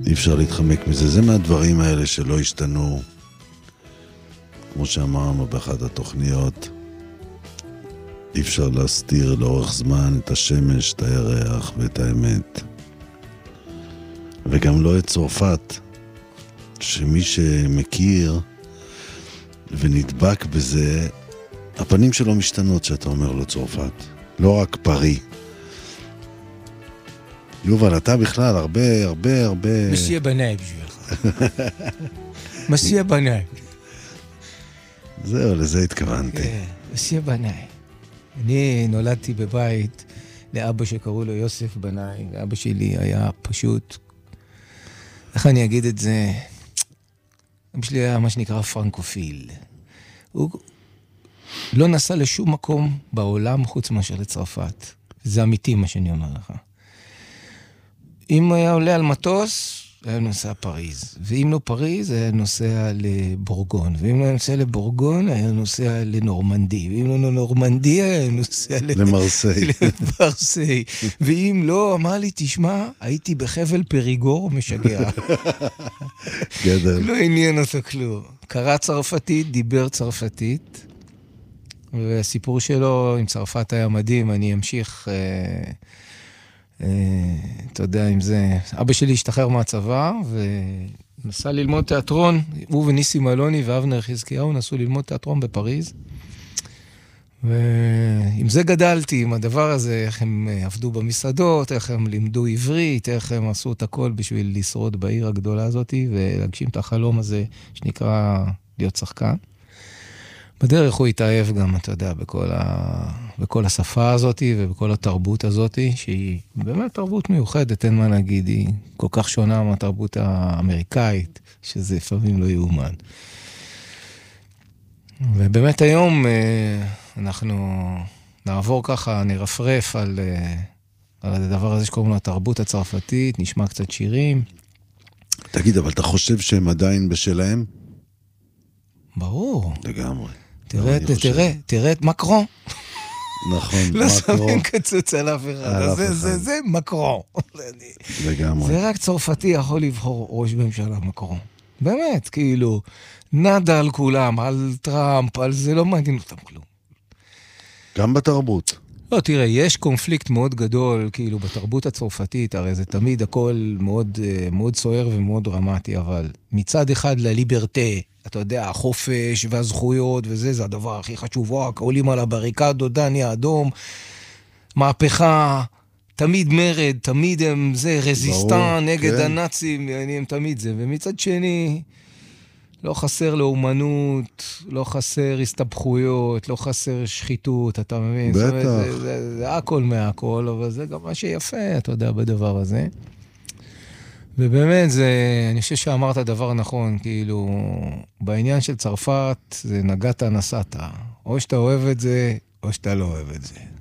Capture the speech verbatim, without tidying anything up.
אי אפשר להתחמק מזה. זה מהדברים האלה שלא השתנו, כמו שאמרנו באחת התוכניות. אי אפשר להסתיר לאורך זמן את השמש, את הירח ואת האמת. וגם לא את צרפת, שמי שמכיר ונדבק בזה, הפנים שלו משתנות שאתה אומר לו צרפת. לא רק פרי. יובל, אתה בכלל הרבה, הרבה, הרבה... מסיה בנאי בשבילך. מסיה בנאי. זהו, לזה התכוונתי. כן, מסיה בנאי. אני נולדתי בבית לאבא שקראו לו יוסף בנאי, ואבא שלי היה פשוט... איך אני אגיד את זה? אבא שלי היה מה שנקרא פרנקופיל. הוא לא נסע לשום מקום בעולם חוץ מאשר לצרפת. זה אמיתי מה שאני אומר לך. אם היה עולה על מטוס, היה נוסע פריז. ואם לא פריז, היה נוסע לבורגון. ואם לא היה נוסע לבורגון, היה נוסע לנורמנדי. ואם לא לנורמנדי, היה נוסע למרסיי. למרסיי. ואם לא, אמר לי, תשמע, הייתי בחבל פריגור משגע. גדל. לא עניין אותו כלום. קרא צרפתית, דיבר צרפתית. והסיפור שלו עם צרפת היה מדהים. אני אמשיך... אה, אתה יודע, אם זה... אבא שלי השתחרר מהצבא, ונסע ללמוד תיאטרון, הוא וניסים אלוני ואבנר חזקיהו נסו ללמוד תיאטרון בפריז, ועם זה גדלתי, עם הדבר הזה, איך הם עבדו במסעדות, איך הם לימדו עברית, איך הם עשו את הכל בשביל לשרוד בעיר הגדולה הזאת, ולהגשים את החלום הזה שנקרא להיות שחקן. בדרך הוא התאהב גם, אתה יודע, בכל, ה... בכל השפה הזאת ובכל התרבות הזאת, שהיא באמת תרבות מיוחדת, אין מה להגיד, היא כל כך שונה מהתרבות האמריקאית, שזה לפעמים לא יאומן. ובאמת היום אנחנו נעבור ככה, נרפרף על, על הדבר הזה שקוראים לו התרבות הצרפתית, נשמע קצת שירים. תגיד, אבל אתה חושב שהם עדיין בשלהם? ברור. לגמרי. תראה, תראה, תראה את מקרון. נכון, לא שמים קצוץ על אף אחד. זה, זה מקרון. לגמרי. זה רק צרפתי יכול לבחור ראש ממשלה מקרון. באמת, כאילו, נדה על כולם, על טראמפ, על זה לא מעניין אותם כלום. גם בתרבות. לא, תראה, יש קונפליקט מאוד גדול, כאילו, בתרבות הצרפתית, הרי זה תמיד הכל מאוד, מאוד סוער ומאוד דרמטי, אבל מצד אחד לליברטה, אתה יודע, החופש והזכויות וזה, זה הדבר הכי חשוב, עולים על הבריקדות, דני האדום, מהפכה, תמיד מרד, תמיד הם זה, רזיסטן נגד כן. הנאצים, הם תמיד זה, ומצד שני, לא חסר לאומנות, לא חסר הסתבכויות, לא חסר שחיתות, אתה מבין? בטח. אומרת, זה, זה, זה הכל מהכל, אבל זה גם מה שיפה, אתה יודע, בדבר הזה. ובאמת, זה, אני חושב שאמרת דבר נכון, כאילו, בעניין של צרפת, זה נגעת נסעת. או שאתה אוהב את זה, או שאתה לא אוהב את זה.